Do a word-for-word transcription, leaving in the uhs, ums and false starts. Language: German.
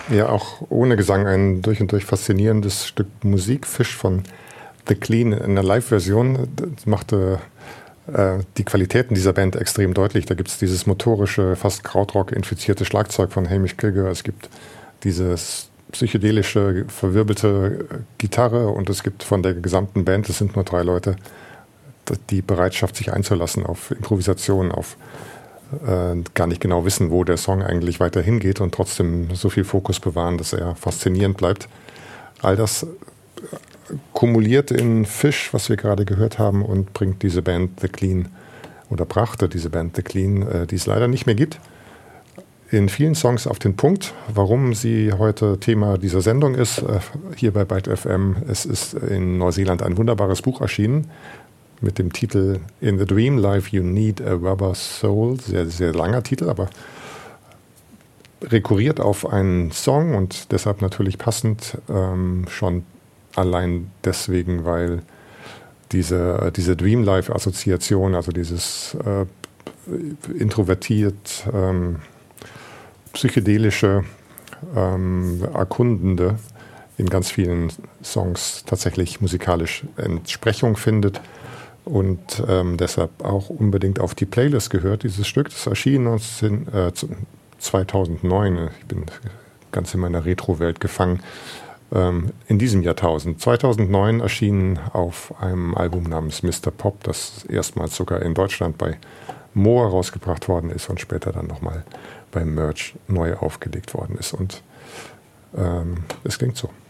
Ja, auch ohne Gesang ein durch und durch faszinierendes Stück Musik. Fish von The Clean in der Live-Version. Das machte äh, die Qualitäten dieser Band extrem deutlich. Da gibt es dieses motorische, fast Krautrock-infizierte Schlagzeug von Hamish Kilgore. Es gibt dieses psychedelische, verwirbelte Gitarre und es gibt von der gesamten Band, es sind nur drei Leute, die Bereitschaft, sich einzulassen auf Improvisation, auf äh, gar nicht genau wissen, wo der Song eigentlich weiter hingeht und trotzdem so viel Fokus bewahren, dass er faszinierend bleibt. All das kumuliert in Fish, was wir gerade gehört haben, und bringt diese Band The Clean oder brachte diese Band The Clean, äh, die es leider nicht mehr gibt, in vielen Songs auf den Punkt, warum sie heute Thema dieser Sendung ist, äh, hier bei Byte F M. Es ist in Neuseeland ein wunderbares Buch erschienen mit dem Titel In the Dream Life You Need a Rubber Soul. Sehr, sehr langer Titel, aber rekurriert auf einen Song und deshalb natürlich passend, ähm, schon allein deswegen, weil diese, diese Dream Life-Assoziation, also dieses äh, introvertiert, ähm, psychedelische, ähm, erkundende in ganz vielen Songs tatsächlich musikalisch Entsprechung findet und ähm, deshalb auch unbedingt auf die Playlist gehört, dieses Stück. Das erschien neunzehn, äh, zweitausendneun, ich bin ganz in meiner Retro-Welt gefangen, ähm, in diesem Jahrtausend. zweitausendneun erschien auf einem Album namens Mister Pop, das erstmals sogar in Deutschland bei Moa rausgebracht worden ist und später dann nochmal beim Merch neu aufgelegt worden ist. Und ähm, es klingt so.